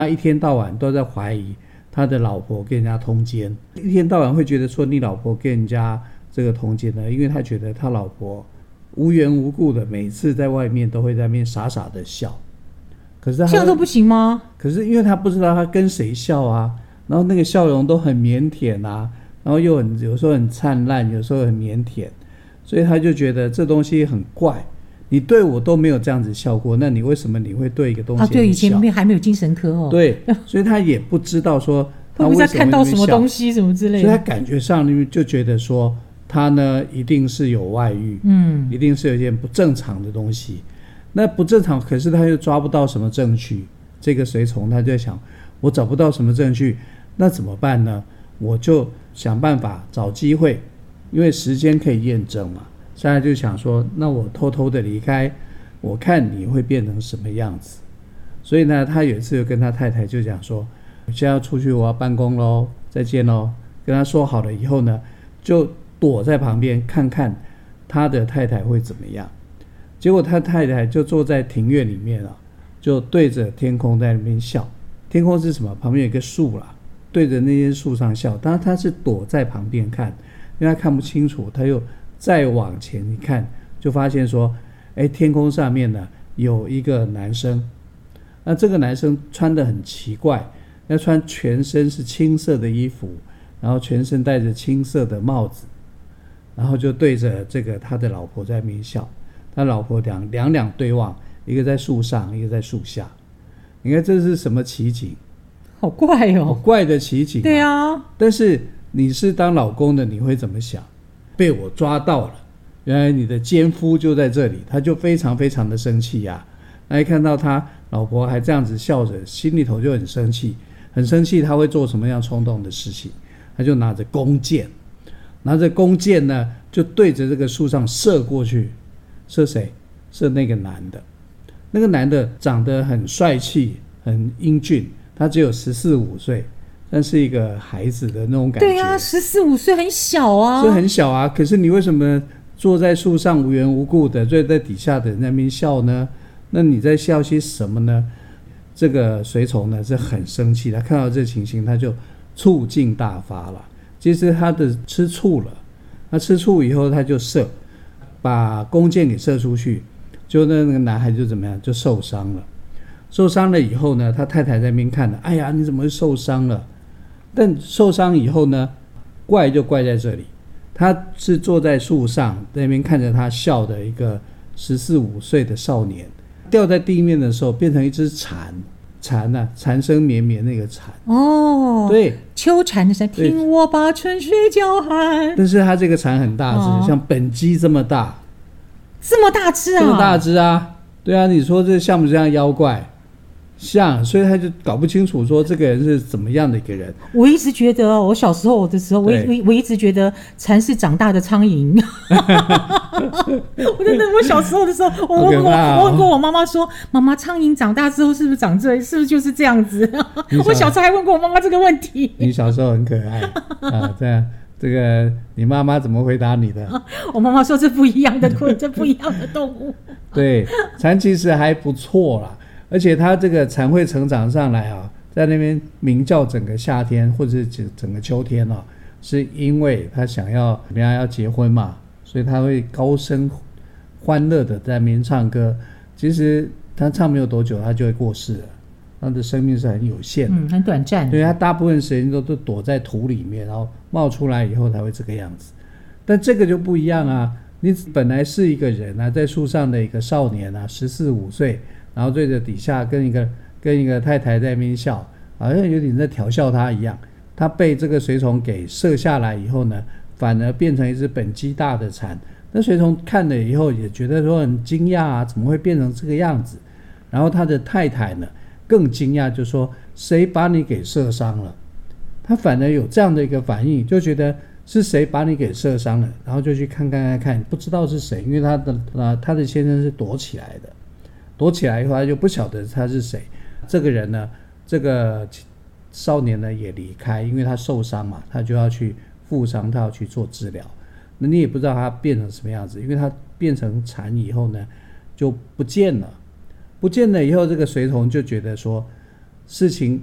他一天到晚都在怀疑他的老婆跟人家通奸，一天到晚会觉得说你老婆跟人家这个通奸呢，因为他觉得他老婆无缘无故的每次在外面都会在那边傻傻的笑，可是他笑都不行吗？ 可是因为他不知道他跟谁笑啊，然后那个笑容都很腼腆啊，然后又有时候很灿烂，有时候很腼腆，所以他就觉得这东西很怪。你对我都没有这样子笑过，那你为什么你会对一个东西笑？ 对，以前还没有精神科哦。 对，所以他也不知道说他为什么会在看到什么东西什么之类的， 所以他感觉上就觉得说他呢一定是有外遇，一定是有一件不正常的东西。那不正常，可是他又抓不到什么证据。这个随从他就在想，我找不到什么证据，那怎么办呢？我就想办法找机会，因为时间可以验证嘛。现在就想说，那我偷偷的离开，我看你会变成什么样子。所以呢，他有一次就跟他太太就讲说，我现在要出去，我要办公咯，再见咯。跟他说好了以后呢，就躲在旁边看看他的太太会怎么样。结果他太太就坐在庭院里面啊，就对着天空在那边笑。天空是什么？旁边有一个树啦，对着那些树上笑。当然他是躲在旁边看，因为他看不清楚，他又再往前一看，就发现说，天空上面呢有一个男生。那这个男生穿得很奇怪，那穿全身是青色的衣服，然后全身戴着青色的帽子，然后就对着这个他的老婆在那边笑。他老婆两对望，一个在树上，一个在树下。你看这是什么奇景？ 好怪哦， 好怪的奇景。 对啊， 但是你是当老公的，你会怎么想？被我抓到了，原来你的奸夫就在这里，他就非常非常的生气啊。那一看到他老婆还这样子笑着，心里头就很生气，很生气。他会做什么样冲动的事情？他就拿着弓箭呢，就对着这个树上射过去。射谁？射那个男的。那个男的长得很帅气，很英俊，他只有14、15岁，但是一个孩子的那种感觉。 对啊，14、15岁很小啊， 是很小啊。可是你为什么坐在树上无缘无故的坐在底下的人那边笑呢？那你在笑些什么呢？这个随从呢是很生气，他看到这情形，他就醋劲大发了。其实他的吃醋了，他吃醋以后他就射，把弓箭给射出去，就那个男孩就怎么样，就受伤了。受伤了以后呢，他太太在那边看了，哎呀，你怎么会受伤了？但受伤以后呢，怪就怪在这里，他是坐在树上在那边看着他笑的一个14、15岁的少年，掉在地面的时候变成一只蝉啊，蝉声绵绵那个蝉。 哦， 对， 秋蝉的蝉，听我把春水叫喊。 但是它这个蝉很大只，像本鸡这么大， 这么大只啊！ 这么大只啊！对啊，你说这像不像妖怪？像，所以他就搞不清楚说这个人是怎么样的一个人。 我一直觉得，我小时候的时候，我一直觉得蝉是长大的苍蝇。我真的，我小时候的时候，我问过我妈妈说：“妈妈，苍蝇长大之后是不是长这？是不是就是这样子？”我小时候还问过我妈妈这个问题。 你小时候很可爱啊，这个你妈妈怎么回答你的？ 我妈妈说这不一样的这不一样的动物。 对，蝉其实还不错啦。而且它这个蝉会成长上来啊，在那边鸣叫整个夏天或者是整个秋天啊，是因为他想要人家要结婚嘛，所以他会高声欢乐的在那边唱歌。其实他唱没有多久，他就会过世了，他的生命是很有限的， 很短暂的。 对，他大部分时间都躲在土里面，然后冒出来以后才会这个样子。但这个就不一样啊，你本来是一个人啊，在树上的一个少年啊，14、15岁。然后对着底下跟一个太太在那边笑，好像有点在调笑他一样。他被这个随从给射下来以后呢，反而变成一只本鸡大的蝉。那随从看了以后也觉得说很惊讶啊，怎么会变成这个样子？然后他的太太呢更惊讶，就说谁把你给射伤了？他反而有这样的一个反应，就觉得是谁把你给射伤了，然后就去看，不知道是谁，因为他的先生是躲起来的。躲起来以后，他就不晓得他是谁。这个人呢，这个少年呢也离开，因为他受伤嘛，他就要去负伤，他要去做治疗。那你也不知道他变成什么样子，因为他变成蝉以后呢，就不见了。不见了以后，这个随从就觉得说， 事情